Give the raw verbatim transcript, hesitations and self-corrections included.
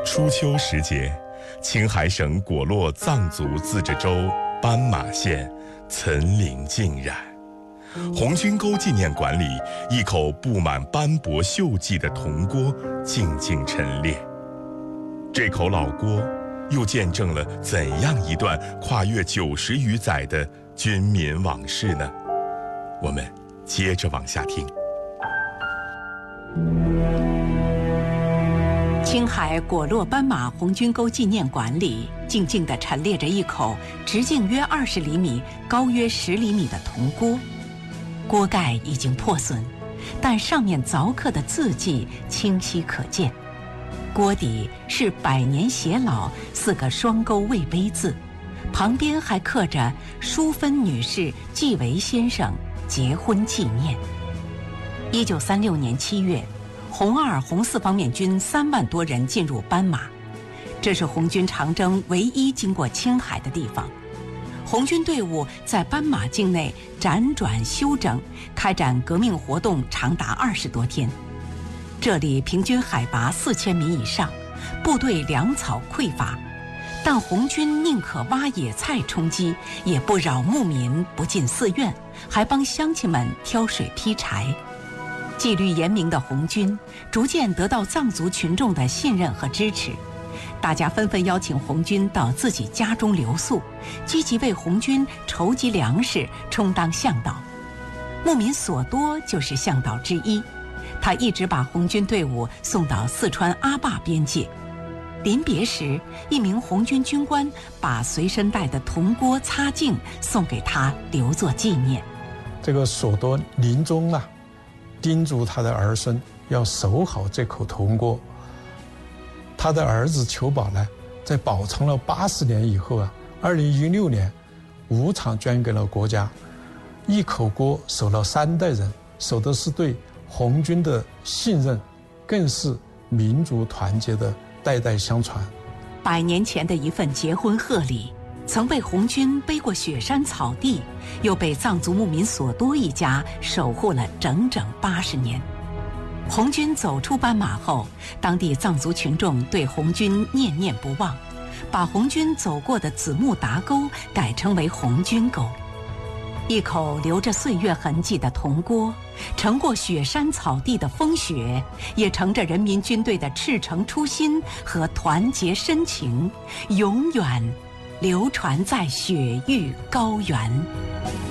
初秋时节，青海省果洛藏族自治州斑马县岑林浸染，红军沟纪念馆里，一口布满斑驳锈迹的铜锅静静陈列。这口老锅，又见证了怎样一段跨越九十余载的军民往事呢？我们接着往下听。 青海果洛斑马红军沟纪念馆里，静静地陈列着一口直径约二十厘米、高约十厘米的铜锅。锅盖已经破损，但上面凿刻的字迹清晰可见。锅底是“百年偕老”四个双钩魏碑字，旁边还刻着淑芬女士纪维先生结婚纪念。一九三六年七月，红二、红四方面军三万多人进入斑马，这是红军长征唯一经过青海的地方。红军队伍在斑马境内辗转休整，开展革命活动长达二十多天。这里平均海拔四千米以上，部队粮草匮乏，但红军宁可挖野菜充饥，也不扰牧民，不进寺院，还帮乡亲们挑水劈柴。纪律严明的红军逐渐得到藏族群众的信任和支持，大家纷纷邀请红军到自己家中留宿，积极为红军筹集粮食，充当向导。牧民索多就是向导之一，他一直把红军队伍送到四川阿坝边界。临别时，一名红军军官把随身带的铜锅擦净送给他，留作纪念。 这个索多临终啊，叮嘱他的儿孙要守好这口铜锅。他的儿子裘宝呢，在保存了八十年以后啊，二零一六年无偿捐给了国家。一口锅守了三代人，守的是对红军的信任，更是民族团结的代代相传。 百年前的一份结婚贺礼，曾被红军背过雪山草地，又被藏族牧民索多一家守护了整整八十年。红军走出斑马后，当地藏族群众对红军念念不忘，把红军走过的子木达沟改称为红军沟。一口留着岁月痕迹的铜锅，承过雪山草地的风雪，也承着人民军队的赤诚初心和团结深情，永远流传在雪域高原。